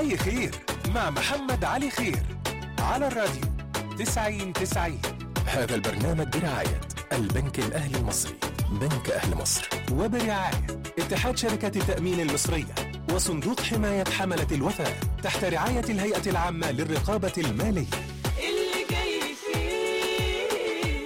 جاي خير مع محمد علي خير على الراديو 90-90. هذا البرنامج برعاية البنك الأهلي المصري، بنك أهل مصر، وبرعاية اتحاد شركات التأمين المصرية وصندوق حماية حملة الوفاء تحت رعاية الهيئة العامة للرقابة المالية. اللي جاي فيه.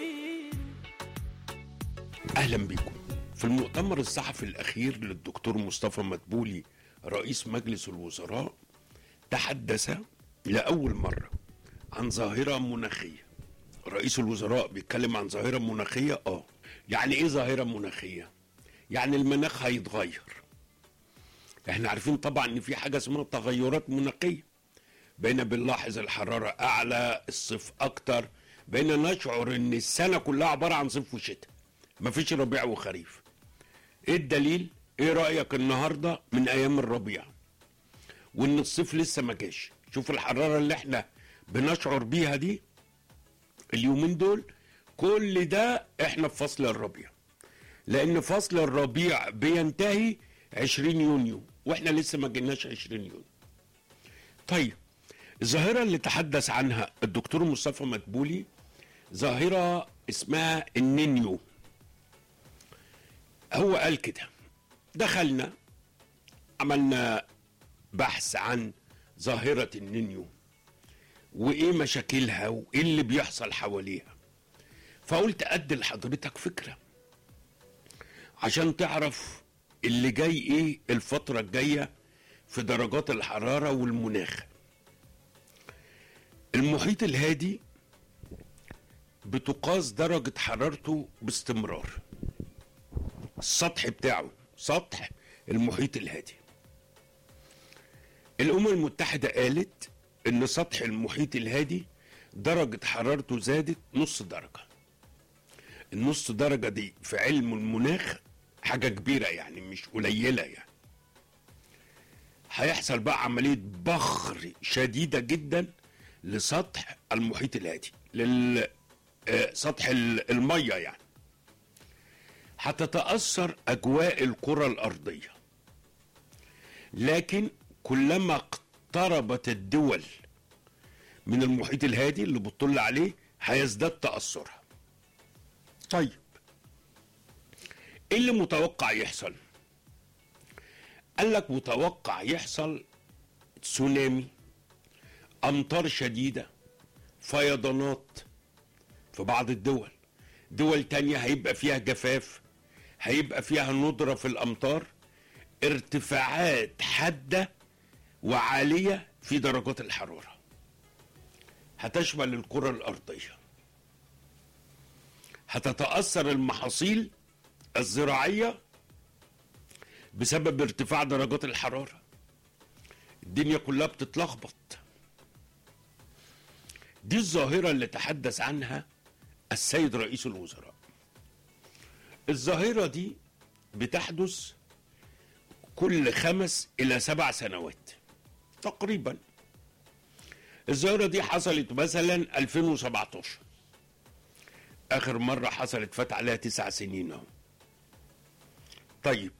أهلا بكم. في المؤتمر الصحفي الأخير للدكتور مصطفى مدبولي رئيس مجلس الوزراء تحدث لأول مرة عن ظاهرة مناخية. رئيس الوزراء بيتكلم عن ظاهرة مناخية. يعني ايه ظاهرة مناخية؟ يعني المناخ هيتغير. احنا عارفين طبعا ان في حاجة اسمها تغيرات مناخية، بقينا بنلاحظ الحرارة اعلى، الصيف اكتر، بقينا نشعر ان السنة كلها عبارة عن صيف وشتاء، مفيش ربيع وخريف. ايه الدليل؟ ايه رأيك النهاردة من ايام الربيع وان الصيف لسه ما جاش؟ شوف الحرارة اللي احنا بنشعر بيها دي اليومين دول، كل ده احنا في فصل الربيع، لان فصل الربيع بينتهي 20 يونيو واحنا لسه ما جيناش 20 يونيو. طيب الظاهرة اللي تحدث عنها الدكتور مصطفى مدبولي ظاهرة اسمها النينيو. هو قال كده، دخلنا عملنا بحث عن ظاهرة النينيو وايه مشاكلها وايه اللي بيحصل حواليها، فقلت ادي لحضرتك فكرة عشان تعرف اللي جاي ايه الفترة الجاية في درجات الحرارة والمناخ. المحيط الهادي بتقاس درجة حرارته باستمرار، السطح بتاعه سطح المحيط الهادي. الأمم المتحدة قالت ان سطح المحيط الهادي درجة حرارته زادت نص درجة. النص درجة دي في علم المناخ حاجة كبيرة، يعني مش قليلة. يعني هيحصل بقى عملية بخر شديدة جدا لسطح المحيط الهادي، لسطح المية. يعني هتتأثر أجواء الكرة الأرضية، لكن كلما اقتربت الدول من المحيط الهادي اللي بتطل عليه هيزداد تأثرها. طيب ايه اللي متوقع يحصل؟ قال لك متوقع يحصل تسونامي، امطار شديدة، فيضانات في بعض الدول. دول تانية هيبقى فيها جفاف، هيبقى فيها ندرة في الامطار، ارتفاعات حادة وعالية في درجات الحرارة هتشمل الكرة الأرضية. هتتأثر المحاصيل الزراعية بسبب ارتفاع درجات الحرارة. الدنيا كلها بتتلخبط. دي الظاهرة اللي تحدث عنها السيد رئيس الوزراء. الظاهرة دي بتحدث كل 5 إلى 7 سنوات تقريبا. الظاهرة دي حصلت مثلا 2017، آخر مرة حصلت فات عليها 9 سنين اهو. طيب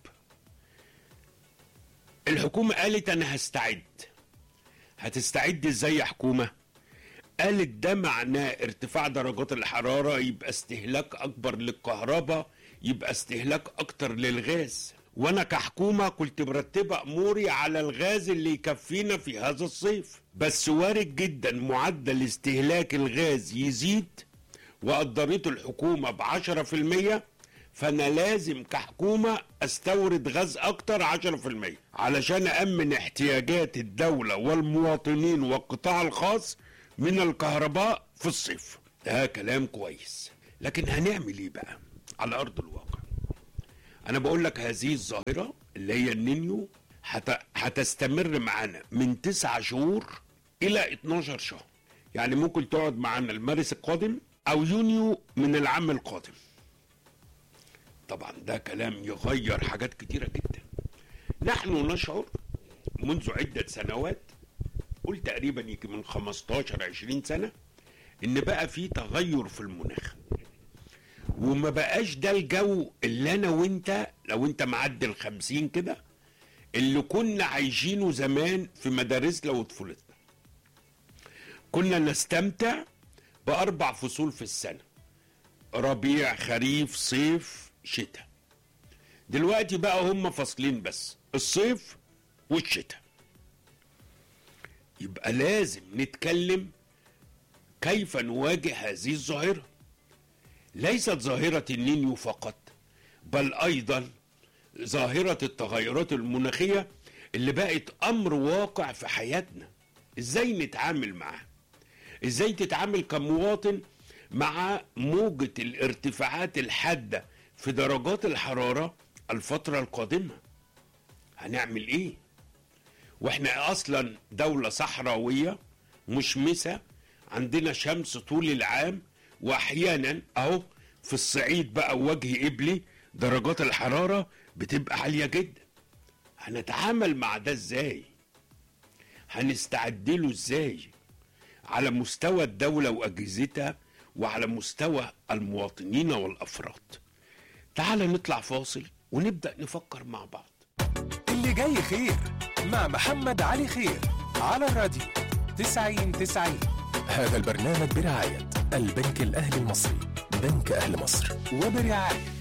الحكومة قالت أنا هستعد. هتستعد ازاي يا حكومة؟ قالت ده معناه ارتفاع درجات الحرارة يبقى استهلاك أكبر للكهرباء، يبقى استهلاك أكتر للغاز، وانا كحكومة كنت مرتبة اموري على الغاز اللي يكفينا في هذا الصيف، بس وارد جدا معدل استهلاك الغاز يزيد وقدرته الحكومة ب10%، فانا لازم كحكومة استورد غاز اكتر 10% علشان امن احتياجات الدولة والمواطنين والقطاع الخاص من الكهرباء في الصيف. ده كلام كويس، لكن هنعمل ايه بقى على ارض الواقع؟ أنا بقول لك هذه الظاهرة اللي هي النينيو هتستمر معانا من 9 شهور إلى 12 شهر. يعني ممكن تقعد معانا المارس القادم أو يونيو من العام القادم. طبعا ده كلام يغير حاجات كتيرة جدا. نحن نشعر منذ عدة سنوات، قل تقريبا يجي من 15-20 سنة، إن بقى في تغير في المناخ، وما بقاش ده الجو اللي انا وانت لو انت معدل 50 كده اللي كنا عايشينه زمان في مدارسنا وطفولتنا. كنا نستمتع ب4 فصول في السنة: ربيع، خريف، صيف، شتاء. دلوقتي بقى هم فصلين بس: الصيف والشتاء. يبقى لازم نتكلم كيف نواجه هذه الظاهرة. ليست ظاهرة النينيو فقط، بل أيضا ظاهرة التغيرات المناخية اللي بقت أمر واقع في حياتنا. إزاي نتعامل معها؟ إزاي تتعامل كمواطن مع موجة الارتفاعات الحادة في درجات الحرارة الفترة القادمة؟ هنعمل إيه؟ وإحنا أصلا دولة صحراوية مشمسة، عندنا شمس طول العام، وأحيانا أهو في الصعيد بقى وجه قبلي درجات الحرارة بتبقى عالية جدا. هنتعامل مع ده إزاي؟ هنستعد له إزاي على مستوى الدولة وأجهزتها وعلى مستوى المواطنين والأفراد؟ تعال نطلع فاصل ونبدأ نفكر مع بعض. اللي جاي خير مع محمد علي خير على الراديو 90-90. هذا البرنامج برعاية البنك الأهلي المصري، بنك أهل مصر، وبرعاية